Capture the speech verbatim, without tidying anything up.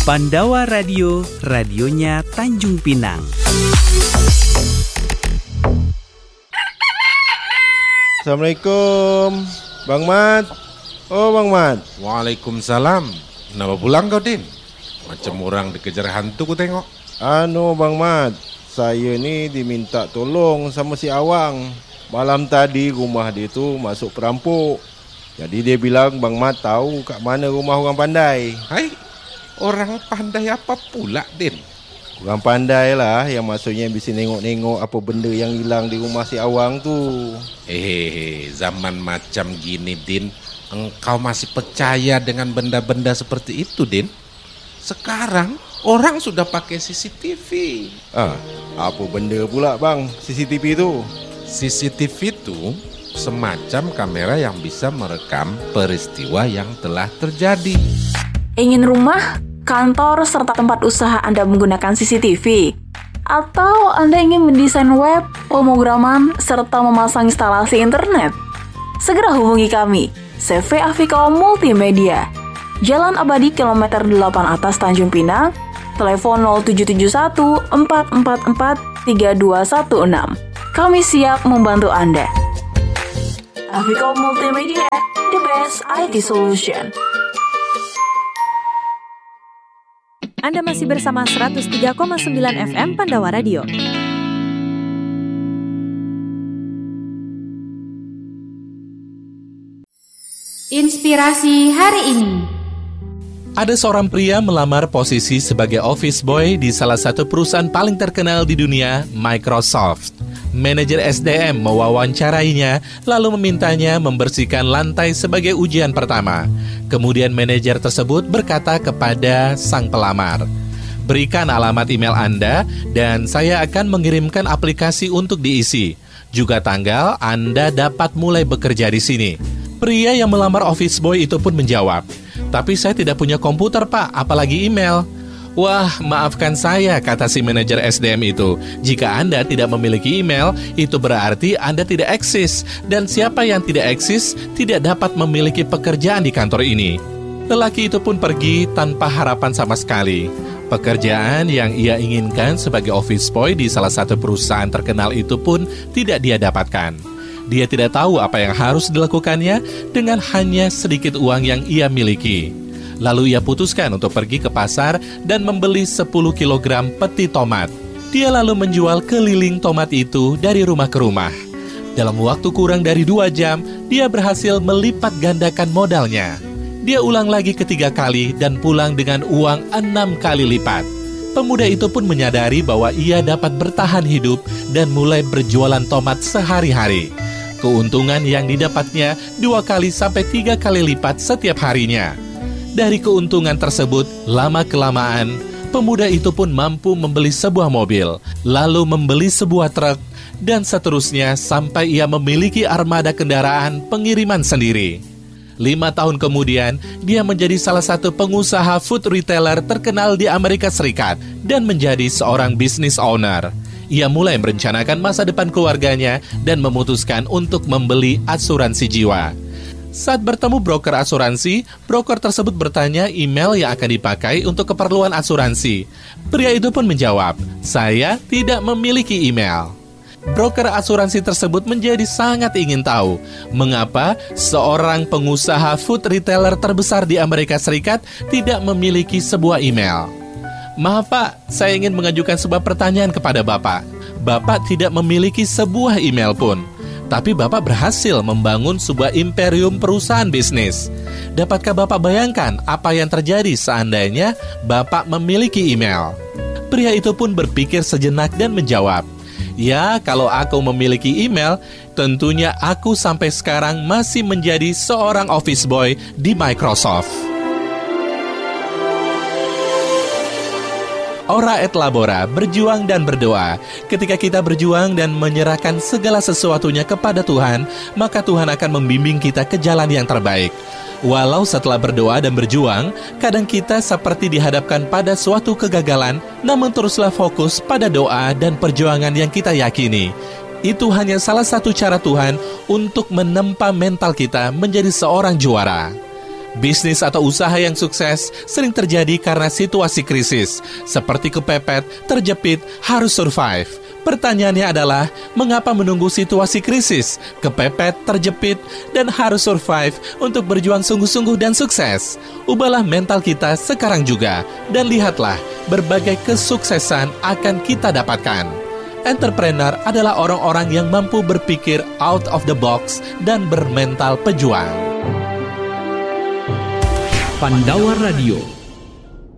Pandawa Radio, radionya Tanjung Pinang. Assalamualaikum, Bang Mat. Oh, Bang Mat. Waalaikumsalam. Kenapa pulang kau, Din? Macam orang dikejar hantu ku tengok. Anu, Bang Mat, saya ni diminta tolong sama si Awang. Malam tadi rumah dia tu masuk perampok. Jadi dia bilang Bang Mat tahu kat mana rumah orang pandai. Hai, orang pandai apa pula, Din? Orang pandai lah yang maksudnya bisa nengok-nengok apa benda yang hilang di rumah si Awang tu. Hehehe, zaman macam gini, Din, engkau masih percaya dengan benda-benda seperti itu, Din? Sekarang orang sudah pakai C C T V. Ah, apa benda pula bang C C T V tu? C C T V itu semacam kamera yang bisa merekam peristiwa yang telah terjadi. Ingin rumah, kantor, serta tempat usaha Anda menggunakan C C T V? Atau Anda ingin mendesain web, pemrograman, serta memasang instalasi internet? Segera hubungi kami, C V Afiko Multimedia. Jalan Abadi kilometer delapan atas Tanjung Pinang, telepon nol tujuh tujuh satu empat empat empat tiga dua satu enam. Kami siap membantu Anda. Afiko Multimedia, the best I T solution. Anda masih bersama seratus tiga koma sembilan F M Pandawa Radio. Inspirasi hari ini. Ada seorang pria melamar posisi sebagai office boy di salah satu perusahaan paling terkenal di dunia, Microsoft. Manajer S D M mewawancarainya, lalu memintanya membersihkan lantai sebagai ujian pertama. Kemudian manajer tersebut berkata kepada sang pelamar, "Berikan alamat email Anda dan saya akan mengirimkan aplikasi untuk diisi. Juga tanggal Anda dapat mulai bekerja di sini." Pria yang melamar office boy itu pun menjawab, "Tapi saya tidak punya komputer, Pak, apalagi email." "Wah, maafkan saya," kata si manajer S D M itu. "Jika Anda tidak memiliki email, itu berarti Anda tidak eksis. Dan siapa yang tidak eksis, tidak dapat memiliki pekerjaan di kantor ini." Lelaki itu pun pergi tanpa harapan sama sekali. Pekerjaan yang ia inginkan sebagai office boy di salah satu perusahaan terkenal itu pun tidak dia dapatkan. Dia tidak tahu apa yang harus dilakukannya dengan hanya sedikit uang yang ia miliki. Lalu ia putuskan untuk pergi ke pasar dan membeli sepuluh kilogram peti tomat. Dia lalu menjual keliling tomat itu dari rumah ke rumah. Dalam waktu kurang dari dua jam, dia berhasil melipat gandakan modalnya. Dia ulang lagi ketiga kali dan pulang dengan uang enam kali lipat. Pemuda itu pun menyadari bahwa ia dapat bertahan hidup dan mulai berjualan tomat sehari-hari. Keuntungan yang didapatnya dua kali sampai tiga kali lipat setiap harinya. Dari keuntungan tersebut, lama-kelamaan, pemuda itu pun mampu membeli sebuah mobil, lalu membeli sebuah truk, dan seterusnya sampai ia memiliki armada kendaraan pengiriman sendiri. Lima tahun kemudian, dia menjadi salah satu pengusaha food retailer terkenal di Amerika Serikat dan menjadi seorang business owner. Ia mulai merencanakan masa depan keluarganya dan memutuskan untuk membeli asuransi jiwa. Saat bertemu broker asuransi, broker tersebut bertanya email yang akan dipakai untuk keperluan asuransi. Pria itu pun menjawab, "Saya tidak memiliki email." Broker asuransi tersebut menjadi sangat ingin tahu mengapa seorang pengusaha food retailer terbesar di Amerika Serikat tidak memiliki sebuah email. "Maaf Pak, saya ingin mengajukan sebuah pertanyaan kepada Bapak. Bapak tidak memiliki sebuah email pun. Tapi Bapak berhasil membangun sebuah imperium perusahaan bisnis. Dapatkah Bapak bayangkan apa yang terjadi seandainya Bapak memiliki email?" Pria itu pun berpikir sejenak dan menjawab, "Ya, kalau aku memiliki email, tentunya aku sampai sekarang masih menjadi seorang office boy di Microsoft." Ora et labora, berjuang dan berdoa. Ketika kita berjuang dan menyerahkan segala sesuatunya kepada Tuhan, maka Tuhan akan membimbing kita ke jalan yang terbaik. Walau setelah berdoa dan berjuang, kadang kita seperti dihadapkan pada suatu kegagalan, namun teruslah fokus pada doa dan perjuangan yang kita yakini. Itu hanya salah satu cara Tuhan untuk menempa mental kita menjadi seorang juara. Bisnis atau usaha yang sukses sering terjadi karena situasi krisis, seperti kepepet, terjepit, harus survive. Pertanyaannya adalah, mengapa menunggu situasi krisis, kepepet, terjepit, dan harus survive untuk berjuang sungguh-sungguh dan sukses? Ubahlah mental kita sekarang juga, dan lihatlah berbagai kesuksesan akan kita dapatkan. Entrepreneur adalah orang-orang yang mampu berpikir out of the box dan bermental pejuang. Pandawa Radio